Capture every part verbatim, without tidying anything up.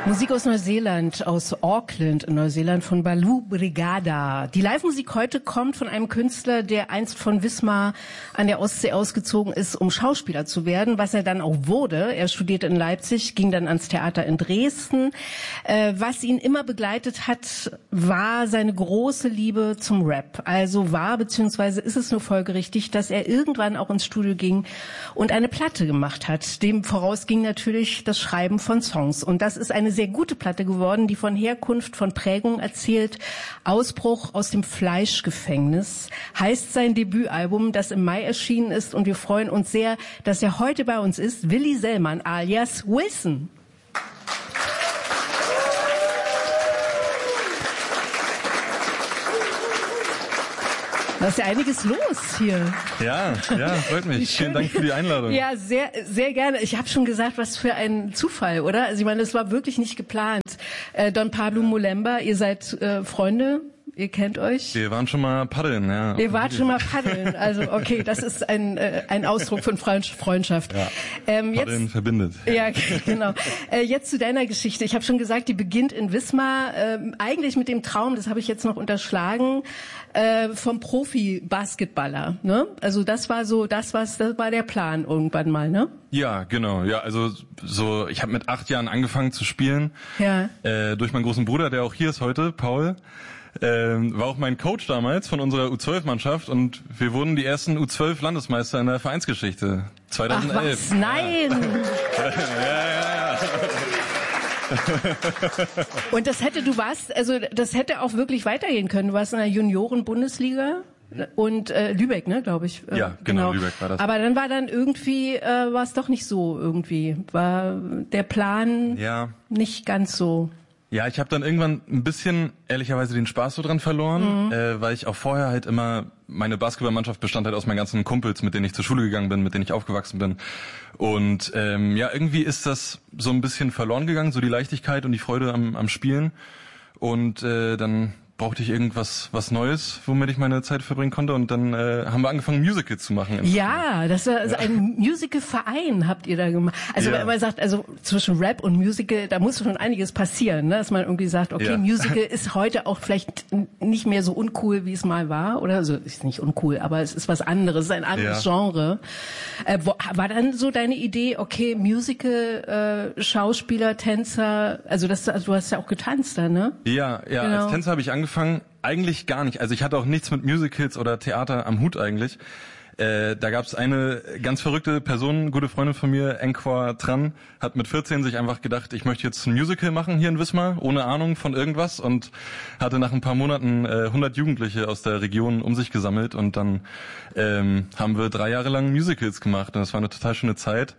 Musik aus Neuseeland, aus Auckland in Neuseeland von Baloo Brigada. Die Live-Musik heute kommt von einem Künstler, der einst von Wismar an der Ostsee ausgezogen ist, um Schauspieler zu werden, was er dann auch wurde. Er studierte in Leipzig, ging dann ans Theater in Dresden. Äh, was ihn immer begleitet hat, war seine große Liebe zum Rap. Also war, beziehungsweise ist es nur folgerichtig, dass er irgendwann auch ins Studio ging und eine Platte gemacht hat. Dem voraus ging natürlich das Schreiben von Songs. Und das ist eine sehr gute Platte geworden, die von Herkunft, von Prägung erzählt. Ausbruch aus dem Fleischgefängnis heißt sein Debütalbum, das im Mai erschienen ist. Und wir freuen uns sehr, dass er heute bei uns ist. Willi Sellmann alias Wilson. Da ist ja einiges los hier. Ja, ja, freut mich. Vielen Dank für die Einladung. Ja, sehr, sehr gerne. Ich habe schon gesagt, was für ein Zufall, oder? Also ich meine, das war wirklich nicht geplant. Äh, Don Pablo Mulemba, ihr seid äh, Freunde? Ihr kennt euch? Wir waren schon mal paddeln, ja. Ihr wart schon mal paddeln, also okay, das ist ein äh, ein Ausdruck von Freundschaft. Ja. Ähm, paddeln jetzt, verbindet. Ja, genau. Äh, jetzt zu deiner Geschichte. Ich habe schon gesagt, die beginnt in Wismar, äh, eigentlich mit dem Traum, das habe ich jetzt noch unterschlagen, äh, vom Profi-Basketballer. Ne? Also das war so, das was, das war der Plan irgendwann mal, ne? Ja, genau. Ja, also so, ich habe mit acht Jahren angefangen zu spielen. Ja. Äh, durch meinen großen Bruder, der auch hier ist heute, Paul. Ähm, war auch mein Coach damals von unserer U zwölf Mannschaft und wir wurden die ersten U zwölf Landesmeister in der Vereinsgeschichte. zweitausendelf. Ach was, nein! Ja, ja, ja. Und das hätte, du warst, also das hätte auch wirklich weitergehen können. Du warst in der Junioren-Bundesliga und äh, Lübeck, ne, glaube ich. Äh, ja, genau, genau, Lübeck war das. Aber dann war dann irgendwie, äh, war es doch nicht so irgendwie. War der Plan ja. nicht ganz so. Ja, ich habe dann irgendwann ein bisschen ehrlicherweise den Spaß so dran verloren, mhm. äh, weil ich auch vorher halt immer, meine Basketballmannschaft bestand halt aus meinen ganzen Kumpels, mit denen ich zur Schule gegangen bin, mit denen ich aufgewachsen bin. Und ähm, ja, irgendwie ist das so ein bisschen verloren gegangen, so die Leichtigkeit und die Freude am, am Spielen. Und äh, dann brauchte ich irgendwas was Neues, womit ich meine Zeit verbringen konnte. Und dann äh, haben wir angefangen, Musicals zu machen. Ja, das ist also ein Musical-Verein habt ihr da gemacht. Also ja. wenn man sagt, also zwischen Rap und Musical, da muss schon einiges passieren, ne? Dass man irgendwie sagt, okay, ja. Musical ist heute auch vielleicht nicht mehr so uncool, wie es mal war. Oder also ist nicht uncool, aber es ist was anderes, es ist ein anderes ja. Genre. Äh, wo, war dann so deine Idee, okay, Musical, äh, Schauspieler, Tänzer, also, das, also du hast ja auch getanzt da, ne? Ja, ja, genau. Als Tänzer habe ich angefangen. Eigentlich gar nicht. Also ich hatte auch nichts mit Musicals oder Theater am Hut eigentlich. Äh, da gab es eine ganz verrückte Person, gute Freundin von mir, Enkwa Tran, hat mit vierzehn sich einfach gedacht, ich möchte jetzt ein Musical machen hier in Wismar, ohne Ahnung von irgendwas, und hatte nach ein paar Monaten äh, hundert Jugendliche aus der Region um sich gesammelt und dann ähm, haben wir drei Jahre lang Musicals gemacht und das war eine total schöne Zeit.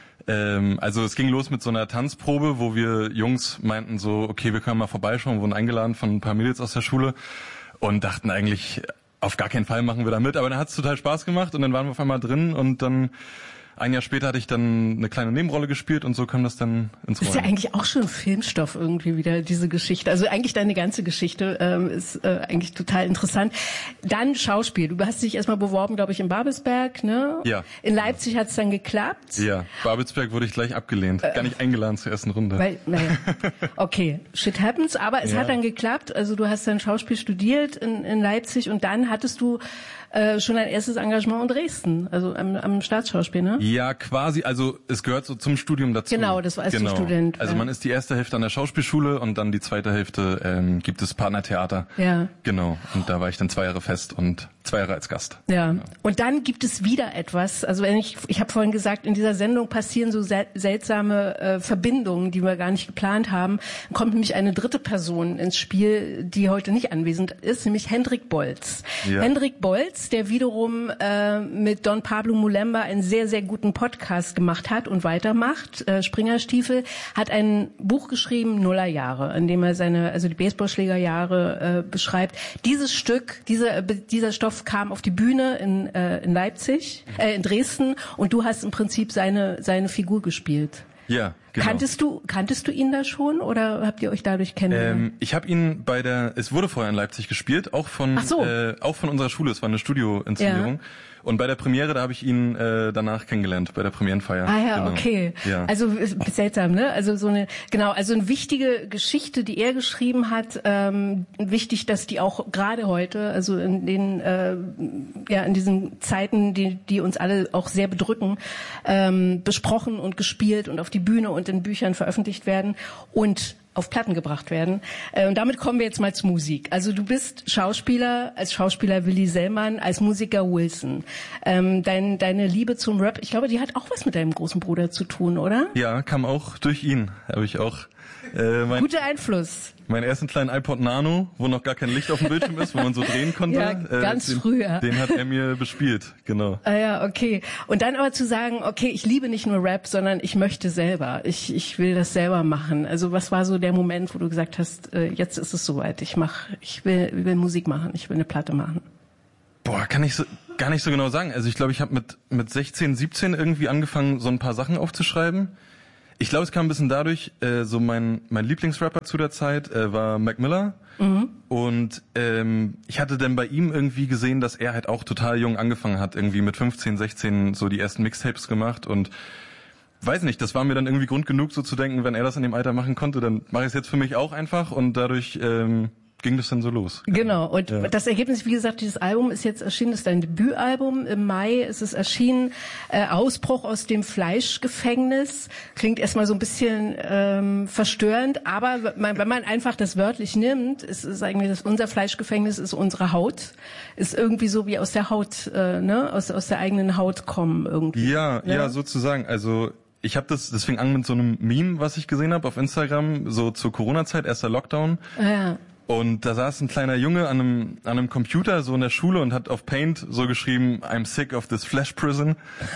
Ähm, also es ging los mit so einer Tanzprobe, wo wir Jungs meinten so, okay, wir können mal vorbeischauen, wurden eingeladen von ein paar Mädels aus der Schule und dachten eigentlich, auf gar keinen Fall machen wir da mit, aber dann hat es total Spaß gemacht und dann waren wir auf einmal drin und dann ein Jahr später hatte ich dann eine kleine Nebenrolle gespielt und so kam das dann ins Rollen. Ist ja eigentlich auch schon Filmstoff irgendwie wieder, diese Geschichte. Also eigentlich deine ganze Geschichte ähm, ist äh, eigentlich total interessant. Dann Schauspiel. Du hast dich erstmal beworben, glaube ich, in Babelsberg, ne? Ja. In Leipzig hat es dann geklappt. Ja, Babelsberg wurde ich gleich abgelehnt. Äh, Gar nicht eingeladen zur ersten Runde. Weil, naja, okay, shit happens. Aber es ja. hat dann geklappt. Also du hast dann Schauspiel studiert in, in Leipzig und dann hattest du äh, schon dein erstes Engagement in Dresden, also am, am Staatsschauspiel, ne? Ja, quasi. Also es gehört so zum Studium dazu. Genau, das war als genau. du Student. Also man ist die erste Hälfte an der Schauspielschule und dann die zweite Hälfte ähm, gibt es Partnertheater. Ja. Genau. Und da war ich dann zwei Jahre fest und zwei Jahre als Gast. Ja. Genau. Und dann gibt es wieder etwas. Also wenn ich, ich habe vorhin gesagt, in dieser Sendung passieren so sel- seltsame äh, Verbindungen, die wir gar nicht geplant haben. Dann kommt nämlich eine dritte Person ins Spiel, die heute nicht anwesend ist, nämlich Hendrik Bolz. Ja. Hendrik Bolz, der wiederum äh, mit Don Pablo Mulemba einen sehr, sehr guten Podcast gemacht hat und weitermacht. Äh, Springerstiefel hat ein Buch geschrieben, Nullerjahre, in dem er seine, also die Baseballschlägerjahre äh, beschreibt. Dieses Stück, dieser, dieser Stoff kam auf die Bühne in, äh, in Leipzig, äh, in Dresden, und du hast im Prinzip seine, seine Figur gespielt. Ja, genau. Kanntest du, kanntest du ihn da schon oder habt ihr euch dadurch kennengelernt? Ähm, ich habe ihn bei der, es wurde vorher in Leipzig gespielt, auch von, Ach so. äh, auch von unserer Schule. Es war eine Studioinszenierung. Ja. Und bei der Premiere, da habe ich ihn äh, danach kennengelernt, bei der Premierenfeier. Ah ja, genau. okay. Ja. Also seltsam, ne? Also so eine, genau, also eine wichtige Geschichte, die er geschrieben hat. Ähm, wichtig, dass die auch gerade heute, also in den, äh, ja, in diesen Zeiten, die, die uns alle auch sehr bedrücken, ähm, besprochen und gespielt und auf die Bühne und in Büchern veröffentlicht werden und auf Platten gebracht werden. Äh, und damit kommen wir jetzt mal zur Musik. Also du bist Schauspieler, als Schauspieler Willi Sellmann, als Musiker Wilson. Ähm, dein, deine Liebe zum Rap, ich glaube, die hat auch was mit deinem großen Bruder zu tun, oder? Ja, kam auch durch ihn. Habe ich auch äh, mein, guter Einfluss. Meinen ersten kleinen iPod Nano, wo noch gar kein Licht auf dem Bildschirm ist, wo man so drehen konnte. Ja, ganz äh, den, früher. Den hat er mir bespielt, genau. Ah ja, okay. Und dann aber zu sagen, okay, ich liebe nicht nur Rap, sondern ich möchte selber. Ich, ich will das selber machen. Also was war so der Moment, wo du gesagt hast, äh, jetzt ist es soweit. Ich mach, ich will, will Musik machen. Ich will eine Platte machen. Boah, kann ich so, gar nicht so genau sagen. Also ich glaube, ich habe mit mit sechzehn, siebzehn irgendwie angefangen, so ein paar Sachen aufzuschreiben. Ich glaube, es kam ein bisschen dadurch, äh, so mein mein Lieblingsrapper zu der Zeit äh, war Mac Miller. Mhm. Und ähm, ich hatte dann bei ihm irgendwie gesehen, dass er halt auch total jung angefangen hat, irgendwie mit fünfzehn, sechzehn so die ersten Mixtapes gemacht und weiß nicht, das war mir dann irgendwie Grund genug, so zu denken, wenn er das in dem Alter machen konnte, dann mache ich es jetzt für mich auch einfach und dadurch ähm, ging das dann so los. Genau. Und ja. Das Ergebnis, wie gesagt, dieses Album ist jetzt erschienen, das ist dein Debütalbum. Im Mai ist es erschienen. Äh, Ausbruch aus dem Fleischgefängnis. Klingt erstmal so ein bisschen ähm, verstörend, aber man, wenn man einfach das wörtlich nimmt, ist es eigentlich, dass unser Fleischgefängnis ist unsere Haut. Ist irgendwie so wie aus der Haut, äh, ne, aus, aus der eigenen Haut kommen irgendwie. Ja, ne? ja, sozusagen. Also ich habe das, das fing an mit so einem Meme, was ich gesehen habe auf Instagram, so zur Corona-Zeit, erster Lockdown. Ja. Und da saß ein kleiner Junge an einem, an einem Computer so in der Schule und hat auf Paint so geschrieben, I'm sick of this flesh prison.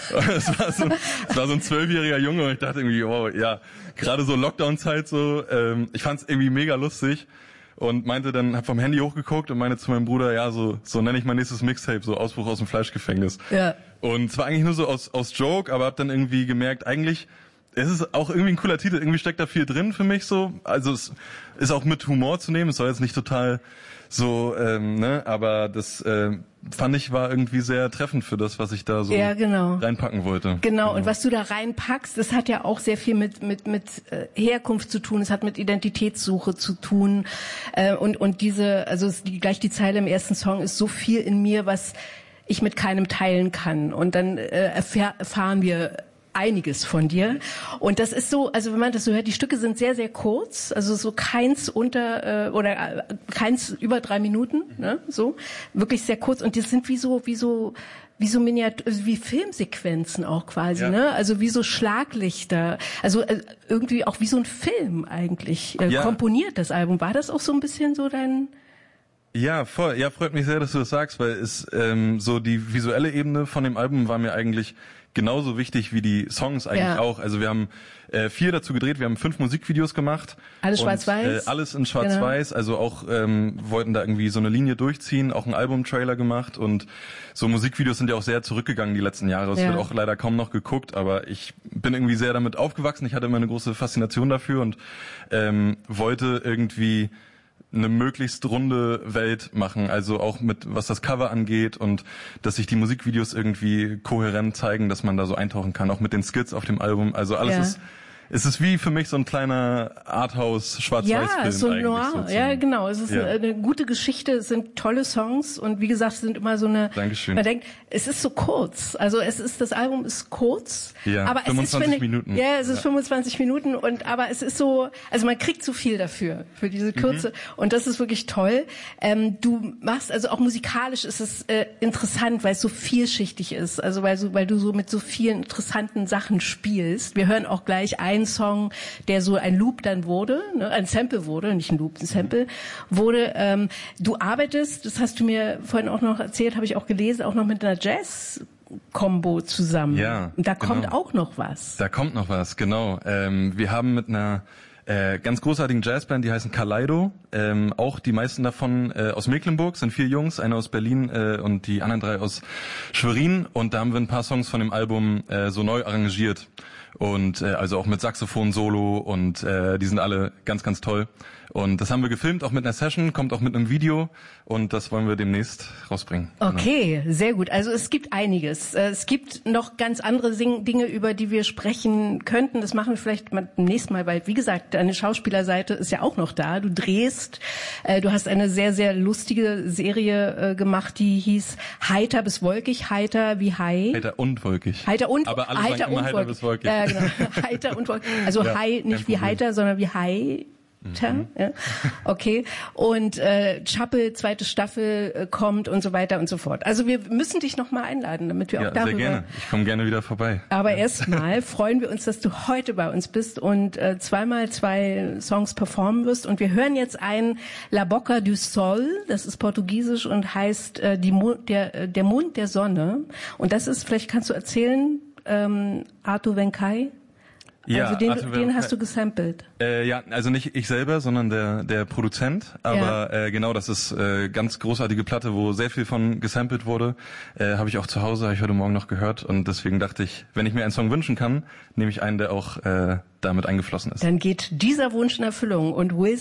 Es war so, es war so ein zwölfjähriger Junge und ich dachte irgendwie, wow, ja, gerade so Lockdown-Zeit so, ähm, ich fand's irgendwie mega lustig und meinte dann, hab vom Handy hochgeguckt und meinte zu meinem Bruder, ja, so, so nenne ich mein nächstes Mixtape, so Ausbruch aus dem Fleischgefängnis. Ja. Und es war eigentlich nur so aus, aus Joke, aber hab dann irgendwie gemerkt, eigentlich, es ist auch irgendwie ein cooler Titel, irgendwie steckt da viel drin für mich so. Also es ist auch mit Humor zu nehmen, es soll jetzt nicht total so, ähm, ne, aber das äh, fand ich war irgendwie sehr treffend für das, was ich da so ja, genau. reinpacken wollte. Genau, genau, und was du da reinpackst, das hat ja auch sehr viel mit mit mit äh, Herkunft zu tun, es hat mit Identitätssuche zu tun äh, und und diese, also die, gleich die Zeile im ersten Song ist so viel in mir, was ich mit keinem teilen kann und dann äh, erfahr, erfahren wir einiges von dir. Und das ist so, also wenn man das so hört, die Stücke sind sehr, sehr kurz, also so keins unter, äh, oder äh, keins über drei Minuten, ne, so. Wirklich sehr kurz. Und die sind wie so, wie so, wie so Miniatur, wie Filmsequenzen auch quasi, ja. ne? Also wie so Schlaglichter. Also äh, irgendwie auch wie so ein Film eigentlich äh, ja. komponiert, das Album. War das auch so ein bisschen so dein... Ja, voll. Ja, freut mich sehr, dass du das sagst, weil es ähm, so die visuelle Ebene von dem Album war mir eigentlich genauso wichtig wie die Songs eigentlich ja. auch. Also wir haben äh, vier dazu gedreht, wir haben fünf Musikvideos gemacht. Alles schwarz-weiß? Äh, alles in schwarz-weiß, genau. Also auch ähm, wollten da irgendwie so eine Linie durchziehen, auch einen Albumtrailer gemacht und so Musikvideos sind ja auch sehr zurückgegangen die letzten Jahre. Es ja. wird auch leider kaum noch geguckt, aber ich bin irgendwie sehr damit aufgewachsen. Ich hatte immer eine große Faszination dafür und ähm, wollte irgendwie eine möglichst runde Welt machen, also auch mit was das Cover angeht und dass sich die Musikvideos irgendwie kohärent zeigen, dass man da so eintauchen kann, auch mit den Skits auf dem Album, also alles ja. ist es ist wie für mich so ein kleiner Arthouse-Schwarz-Weiß-Film. Ja, so ein Noir. Sozusagen. Ja, genau. Es ist ja. eine, eine gute Geschichte. Es sind tolle Songs und wie gesagt, es sind immer so eine. Dankeschön. Man denkt, es ist so kurz. Also es ist das Album ist kurz. Ja. Aber fünfundzwanzig es ist finde, Minuten. Ja, es ist ja. fünfundzwanzig Minuten und aber es ist so. Also man kriegt zu viel dafür für diese Kürze mhm. und das ist wirklich toll. Ähm, du machst also auch musikalisch ist es äh, interessant, weil es so vielschichtig ist. Also weil so weil du so mit so vielen interessanten Sachen spielst. Wir hören auch gleich einen Song, der so ein Loop dann wurde, ne, ein Sample wurde, nicht ein Loop, ein Sample wurde. Ähm, du arbeitest, das hast du mir vorhin auch noch erzählt, habe ich auch gelesen, auch noch mit einer Jazz-Kombo zusammen. Ja, und da genau. kommt auch noch was. Da kommt noch was, genau. Ähm, wir haben mit einer äh, ganz großartigen Jazzband, die heißen Kaleido, ähm, auch die meisten davon äh, aus Mecklenburg, sind vier Jungs, einer aus Berlin äh, und die anderen drei aus Schwerin und da haben wir ein paar Songs von dem Album äh, so neu arrangiert. und äh, also auch mit Saxophon-Solo und äh, die sind alle ganz, ganz toll. Und das haben wir gefilmt, auch mit einer Session, kommt auch mit einem Video und das wollen wir demnächst rausbringen. Okay, genau. Sehr gut. Also es gibt einiges. Es gibt noch ganz andere Dinge, über die wir sprechen könnten. Das machen wir vielleicht mal beim nächsten Mal, weil, wie gesagt, deine Schauspielerseite ist ja auch noch da. Du drehst, äh, du hast eine sehr, sehr lustige Serie äh, gemacht, die hieß Heiter bis wolkig, heiter wie Hai. Heiter und wolkig. Heiter und, Aber alle heiter sagen immer und heiter bis wolkig. Ja, genau. Heiter und wolkig. Also ja, Hai, nicht wie heiter, sondern wie Hai. Mhm. Ja, okay. Und äh, Chappell, zweite Staffel äh, kommt und so weiter und so fort. Also wir müssen dich noch mal einladen, damit wir ja, auch darüber... sehr gerne. Ich komme gerne wieder vorbei. Aber erstmal freuen wir uns, dass du heute bei uns bist und äh, zweimal zwei Songs performen wirst. Und wir hören jetzt ein La Boca do Sol, das ist portugiesisch und heißt äh, die Mo- der, der Mond der Sonne. Und das ist, vielleicht kannst du erzählen, ähm, Arthur Vencay? Ja, also den, Arthur den hast du gesampelt. Äh, ja, also nicht ich selber, sondern der der Produzent. Aber ja. äh, genau, das ist äh, ganz großartige Platte, wo sehr viel von gesampelt wurde. Äh, habe ich auch zu Hause, habe ich heute Morgen noch gehört. Und deswegen dachte ich, wenn ich mir einen Song wünschen kann, nehme ich einen, der auch äh, damit eingeflossen ist. Dann geht dieser Wunsch in Erfüllung. Und Will